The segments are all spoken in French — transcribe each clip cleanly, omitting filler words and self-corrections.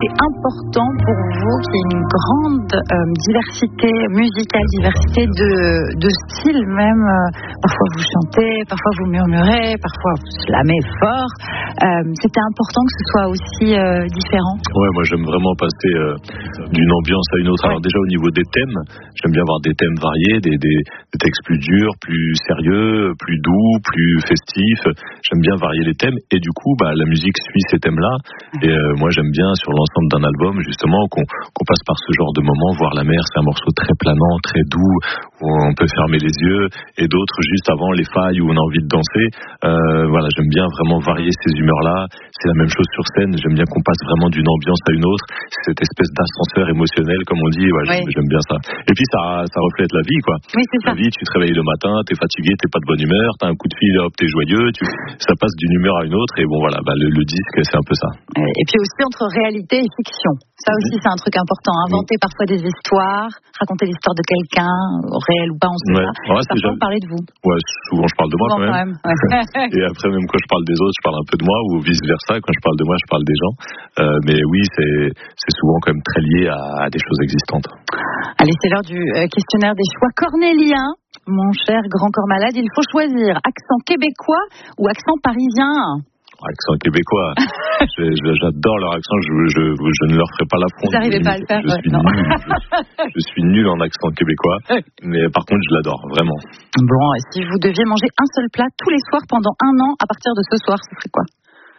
c'est important pour vous qu'il y ait une grande diversité musicale, diversité de styles même. Parfois vous chantez, parfois vous murmurez, parfois vous slamez fort. C'était important que ce soit aussi différent. Ouais, moi j'aime vraiment passer d'une ambiance à une autre. Alors déjà au niveau des thèmes, j'aime bien avoir des thèmes variés, des textes plus durs, plus sérieux, plus doux, plus festifs. J'aime bien varier les thèmes et du coup la musique suit ces thèmes-là. Et moi j'aime bien sur l'ensemble d'un album justement qu'on passe par ce genre de moment. Voir la mer, c'est un morceau très planant, très doux, où on peut fermer les yeux, et d'autres juste avant les failles où on a envie de danser. Voilà, j'aime bien vraiment varier ces humeurs-là. C'est la même chose sur scène, j'aime bien qu'on passe vraiment d'une ambiance à une autre. Cette espèce d'ascenseur émotionnel, comme on dit, j'aime bien ça. Et puis ça reflète la vie, quoi. Oui, c'est la vie, tu te réveilles le matin, t'es fatigué, t'es pas de bonne humeur, t'as un coup de fil, hop, t'es joyeux, ça passe d'une humeur à une autre, et bon voilà, le disque, c'est un peu ça. Et puis aussi entre réalité et fiction. Ça aussi, c'est un truc important. Inventer parfois des histoires, raconter l'histoire de quelqu'un, réel ou pas, on sait pas. Parfois, parler de vous. Ouais, souvent je parle de moi quand même. Et après, même quand je parle des autres, je parle un peu de moi, ou vice versa. Quand je parle de moi, je parle des gens. Mais oui, c'est souvent quand même très lié à des choses existantes. Allez, c'est l'heure du questionnaire des choix cornéliens. Mon cher grand corps malade, il faut choisir accent québécois ou accent parisien. Accent québécois. J'adore leur accent, je ne leur ferai pas l'affront. Vous n'arrivez pas à le faire, je suis nul en accent québécois, mais par contre je l'adore, vraiment. Bon, si vous deviez manger un seul plat tous les soirs pendant 1 an, à partir de ce soir, ce serait quoi?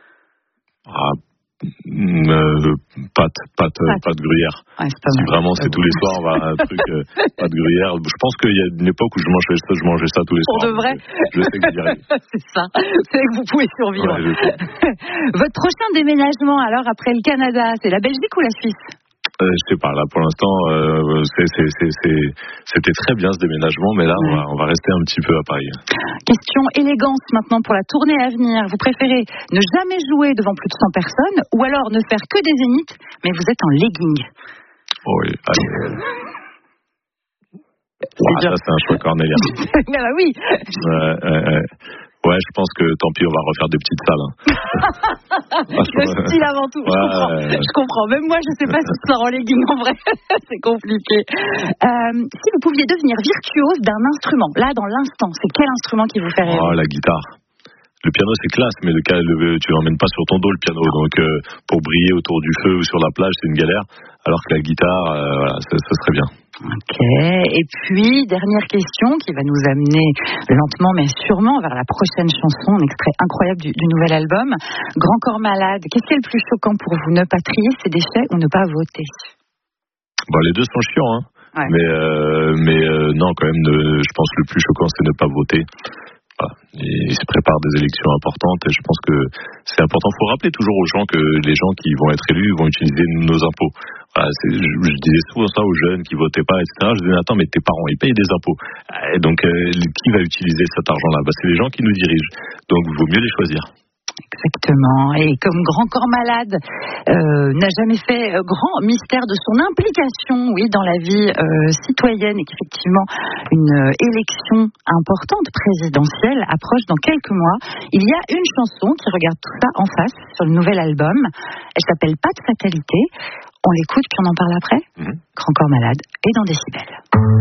Pâte gruyère. Ouais, si vraiment c'est tous les soirs, un truc pâte gruyère. Je pense qu'il y a une époque où je mangeais ça tous les soirs. Pour de vrai. Je sais que j'y arrive. C'est ça. C'est que vous pouvez survivre. Votre prochain déménagement, alors, après le Canada, c'est la Belgique ou la Suisse? Je sais pas, là pour l'instant c'était très bien ce déménagement, mais là on va rester un petit peu à Paris. Question élégance maintenant pour la tournée à venir. Vous préférez ne jamais jouer devant plus de 100 personnes ou alors ne faire que des zéniths mais vous êtes en legging? Oui, allez. Ça c'est un choix cornélien. Oui. Ouais, je pense que tant pis, on va refaire des petites salles. Le style avant tout, je comprends. Même moi, je sais pas si je sors en legging en vrai. C'est compliqué. Si vous pouviez devenir virtuose d'un instrument, là, dans l'instant, c'est quel instrument qui vous fait rêver? La guitare. Le piano, c'est classe, mais tu l'emmènes pas sur ton dos, le piano. Donc, pour briller autour du feu ou sur la plage, c'est une galère. Alors que la guitare, ça serait bien. Ok, et puis dernière question qui va nous amener lentement mais sûrement vers la prochaine chanson, un extrait incroyable du nouvel album. Grand corps malade, qu'est-ce qui est le plus choquant pour vous? Ne pas trier ses déchets ou ne pas voter? Les deux sont chiants, hein. Mais non, quand même, je pense que le plus choquant c'est ne pas voter. Il se prépare des élections importantes et je pense que c'est important. Il faut rappeler toujours aux gens que les gens qui vont être élus vont utiliser nos impôts. Je disais souvent ça aux jeunes qui votaient pas, etc. Je disais attends, mais tes parents ils payent des impôts. Et donc qui va utiliser cet argent-là? C'est les gens qui nous dirigent. Donc il vaut mieux les choisir. Exactement. Et comme Grand Corps Malade n'a jamais fait grand mystère de son implication, dans la vie citoyenne, et qu'effectivement une élection importante présidentielle approche dans quelques mois, il y a une chanson qui regarde tout ça en face sur le nouvel album. Elle s'appelle Pas de fatalité. On l'écoute puis on en parle après. Grand Corps Malade et dans Décibel.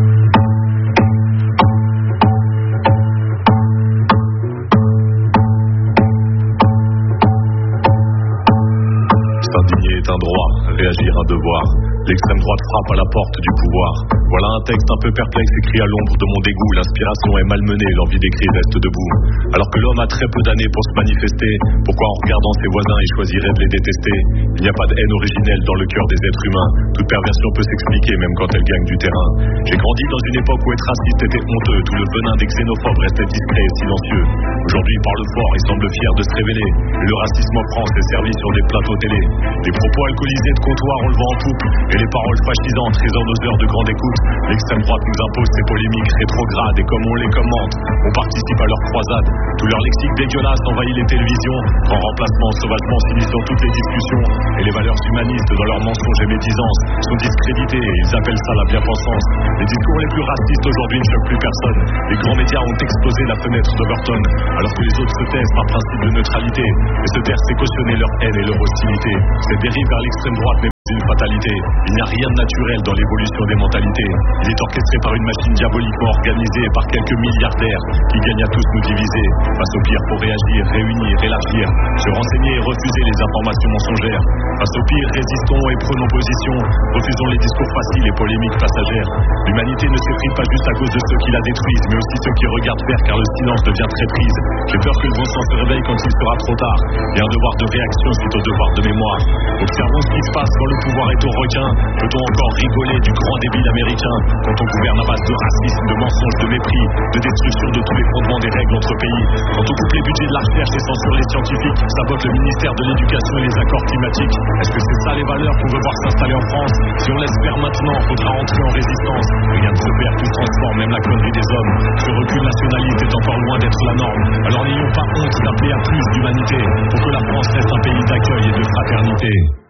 S'indigner est un droit, réagir un devoir. L'extrême droite frappe à la porte du pouvoir. Voilà un texte un peu perplexe écrit à l'ombre de mon dégoût. L'inspiration est malmenée, l'envie d'écrire reste debout. Alors que l'homme a très peu d'années pour se manifester, pourquoi en regardant ses voisins il choisirait de les détester? Il n'y a pas de haine originelle dans le cœur des êtres humains. Toute perversion peut s'expliquer même quand elle gagne du terrain. J'ai grandi dans une époque où être raciste était honteux. Tout le venin des xénophobes restait discret et silencieux. Aujourd'hui il parle fort, il semble fier de se révéler. Mais le racisme en France est servi sur des plateaux télé. Des propos alcoolisés de comptoir on le vend en poupe. Et les paroles fascisantes résonnent aux heures de grande écoute. L'extrême droite nous impose ses polémiques rétrogrades. Et comme on les commente, on participe à leur croisade. Tout leur lexique dégueulasse envahit les télévisions. Grand remplacement sauvagement s'immisce dans toutes les discussions. Et les valeurs humanistes dans leurs mensonges et médisances sont discréditées et ils appellent ça la bien-pensance. Les discours les plus racistes aujourd'hui ne choquent plus personne. Les grands médias ont explosé la fenêtre d'Overton. Alors que les autres se taisent par principe de neutralité. Et se taire c'est cautionner leur haine et leur hostilité. Cette dérive vers l'extrême droite n'est fatalité. Il n'y a rien de naturel dans l'évolution des mentalités. Il est orchestré par une machine diaboliquement organisée par quelques milliardaires qui gagnent à tous nous diviser. Face au pire, faut réagir, réunir, élargir, se renseigner et refuser les informations mensongères. Face au pire, résistons et prenons position. Refusons les discours faciles et polémiques passagères. L'humanité ne s'effrite pas juste à cause de ceux qui la détruisent, mais aussi ceux qui regardent faire, car le silence devient traîtrise. J'ai peur que le bon sens se réveille quand il sera trop tard. Et un devoir de réaction suite au devoir de mémoire. Observons ce qui se passe quand le pouvoir est au requin. Peut-on encore rigoler du grand débile américain quand on gouverne à base de racisme, de mensonges, de mépris, de destruction de tous les fondements des règles entre pays? Quand on coupe les budgets de la recherche et censure les scientifiques, sabote le ministère de l'Éducation et les accords climatiques. Est-ce que c'est ça les valeurs qu'on veut voir s'installer en France? Si on laisse faire maintenant, faudra entrer en résistance. Rien ne se perd, tout se transforme, même la connerie des hommes. Ce recul nationaliste est encore loin d'être la norme. Alors n'ayons pas honte d'appeler à plus d'humanité pour que la France reste un pays d'accueil et de fraternité.